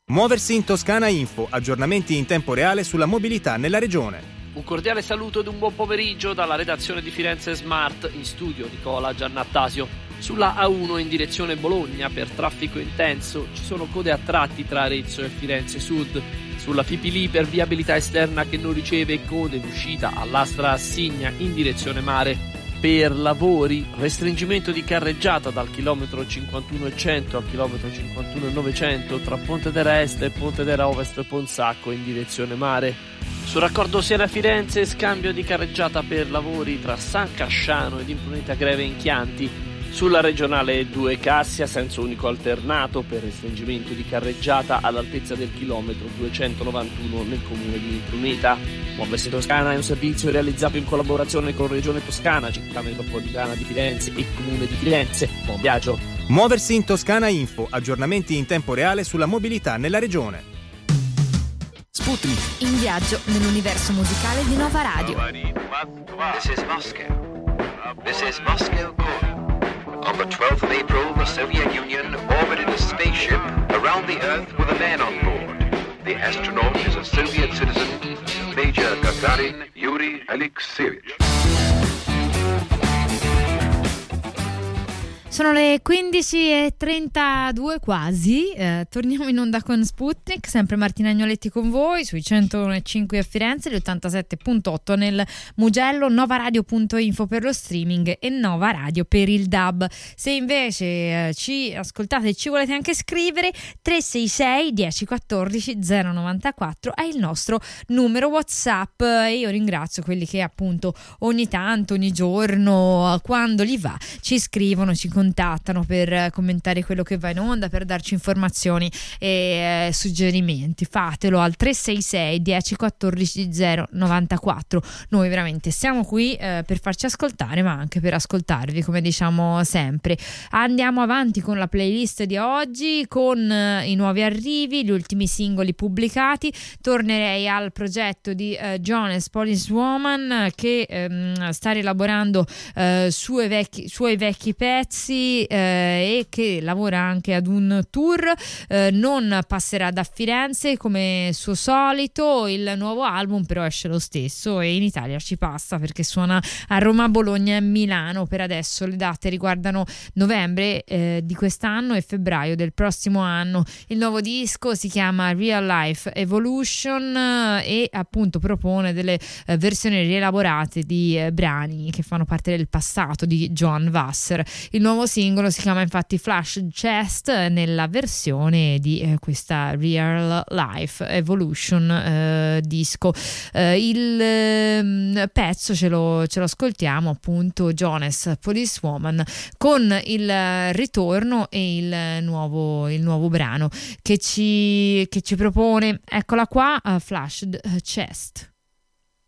Muoversi in Toscana Info, aggiornamenti in tempo reale sulla mobilità nella regione. Un cordiale saluto ed un buon pomeriggio dalla redazione di Firenze Smart, in studio Nicola Giannattasio. Sulla A1 in direzione Bologna per traffico intenso ci sono code a tratti tra Arezzo e Firenze Sud. Sulla Pipili per viabilità esterna che non riceve code in uscita all'Astra Assigna in direzione mare. Per lavori, restringimento di carreggiata dal chilometro 51,100 al chilometro 51,900 tra Pontedera Est e Pontedera Ovest Ponsacco in direzione mare. Sul raccordo Siena-Firenze, scambio di carreggiata per lavori tra San Casciano ed Impruneta Greve in Chianti. Sulla regionale 2 Cassia, senso unico alternato per restringimento di carreggiata all'altezza del chilometro 291 nel comune di Impruneta. Muoversi Toscana è un servizio realizzato in collaborazione con Regione Toscana, Città Metropolitana di Firenze e Comune di Firenze. Buon viaggio! Muoversi in Toscana Info, aggiornamenti in tempo reale sulla mobilità nella regione. Sputnik. In viaggio nell'universo musicale di Nova Radio. This is Moscow. This is Moscow calling. On the 12th of April, the Soviet Union orbited a spaceship around the Earth with a man on board. The astronaut is a Soviet citizen, Major Gagarin Yuri Alexeyevich. Sono le 15:32 quasi, torniamo in onda con Sputnik, sempre Martina Agnoletti con voi sui 101.5 a Firenze, gli 87.8 nel Mugello, novaradio.info per lo streaming e Nova Radio per il DAB. Se invece ci ascoltate e ci volete anche scrivere, 366 1014 094 è il nostro numero WhatsApp e io ringrazio quelli che appunto ogni tanto, ogni giorno, quando gli va, ci scrivono, ci contattano per commentare quello che va in onda, per darci informazioni e suggerimenti. Fatelo al 366 1014 094. Noi veramente siamo qui per farci ascoltare, ma anche per ascoltarvi, come diciamo sempre. Andiamo avanti con la playlist di oggi, con i nuovi arrivi, gli ultimi singoli pubblicati. Tornerei al progetto di Jones Policewoman, che sta rielaborando suoi vecchi pezzi e che lavora anche ad un tour. Non passerà da Firenze come suo solito, il nuovo album però esce lo stesso e in Italia ci passa perché suona a Roma, Bologna e Milano. Per adesso le date riguardano novembre di quest'anno e febbraio del prossimo anno. Il nuovo disco si chiama Real Life Evolution e appunto propone delle versioni rielaborate di brani che fanno parte del passato di Joan Wasser. Il nuovo singolo si chiama infatti Flash Chest nella versione di questa Real Life Evolution disco. Il pezzo ce lo ascoltiamo, appunto, Jones Policewoman, con il ritorno e il nuovo brano che ci propone. Eccola qua, Flash Chest.